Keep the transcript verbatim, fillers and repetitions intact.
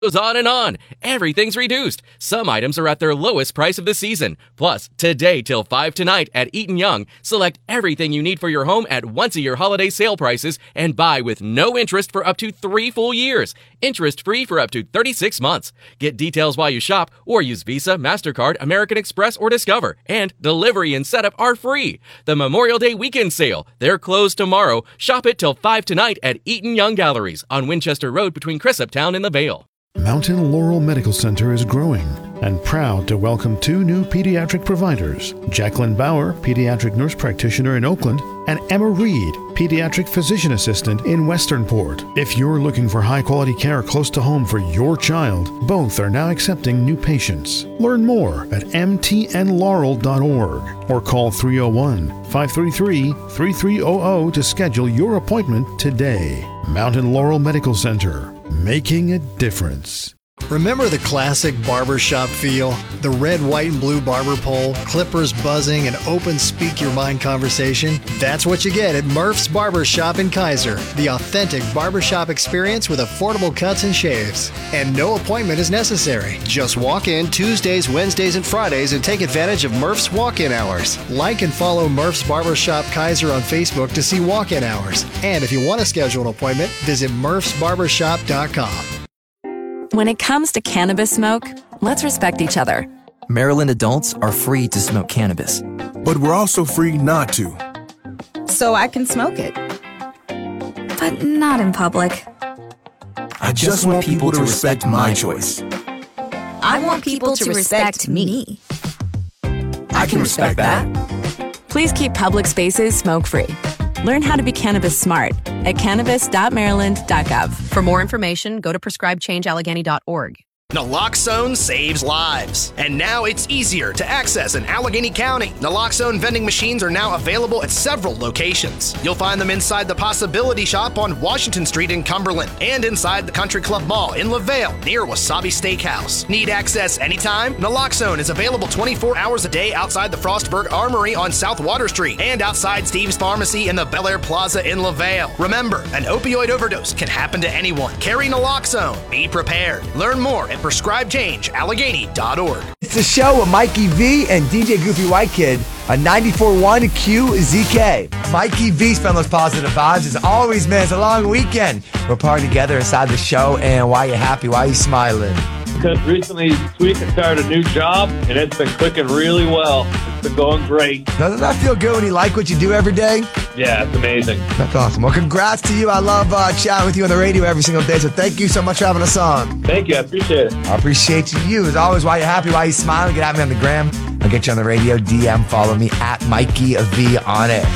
Goes on and on. Everything's reduced. Some items are at their lowest price of the season. Plus, today till five tonight at Eaton Young, select everything you need for your home at once-a-year holiday sale prices and buy with no interest for up to three full years. Interest-free for up to thirty-six months. Get details while you shop or use Visa, MasterCard, American Express, or Discover. And delivery and setup are free. The Memorial Day weekend sale. They're closed tomorrow. Shop it till five tonight at Eaton Young Galleries on Winchester Road between Cresaptown and the Vale. Mountain Laurel Medical Center is growing and proud to welcome two new pediatric providers, Jacqueline Bauer, pediatric nurse practitioner in Oakland, and Emma Reed, pediatric physician assistant in Westernport. If you're looking for high-quality care close to home for your child, both are now accepting new patients. Learn more at m t n laurel dot org or call three oh one, five three three, three three zero zero to schedule your appointment today. Mountain Laurel Medical Center, making a difference. Remember the classic barbershop feel? The red, white, and blue barber pole, clippers buzzing, and open speak-your-mind conversation? That's what you get at Murph's Barbershop in Kaiser. The authentic barbershop experience with affordable cuts and shaves. And no appointment is necessary. Just walk in Tuesdays, Wednesdays, and Fridays and take advantage of Murph's walk-in hours. Like and follow Murph's Barbershop Kaiser on Facebook to see walk-in hours. And if you want to schedule an appointment, visit murphs barbershop dot com. When it comes to cannabis smoke, let's respect each other. Maryland adults are free to smoke cannabis. But we're also free not to. So I can smoke it. But not in public. I just want people to respect my choice. I want people to respect me. I can respect that. Please keep public spaces smoke-free. Learn how to be cannabis smart at cannabis dot maryland dot gov. For more information, go to prescribe change allegheny dot org. Naloxone saves lives. And now it's easier to access in Allegheny County. Naloxone vending machines are now available at several locations. You'll find them inside the Possibility Shop on Washington Street in Cumberland and inside the Country Club Mall in LaVale near Wasabi Steakhouse. Need access anytime? Naloxone is available twenty-four hours a day outside the Frostburg Armory on South Water Street and outside Steve's Pharmacy in the Bel Air Plaza in LaVale. Remember, an opioid overdose can happen to anyone. Carry Naloxone. Be prepared. Learn more at prescribe change allegheny dot org. It's the show with Mikey V and D J Goofy White Kid on ninety-four point one Q Z K. Mikey V spelling those positive vibes. As always, man, it's a long weekend. We're partying together inside the show, and why are you happy? Why are you smiling? Because recently Tweakin started a new job, and it's been clicking really well. It's been going great. Doesn't that feel good when you like what you do every day? Yeah, it's amazing. That's awesome. Well, congrats to you. I love uh, chatting with you on the radio every single day, so thank you so much for having us on. Thank you. I appreciate it. I appreciate you. As always, why you happy, why you smiling, get at me on the gram. I'll get you on the radio. D M, follow me at Mikey V on it.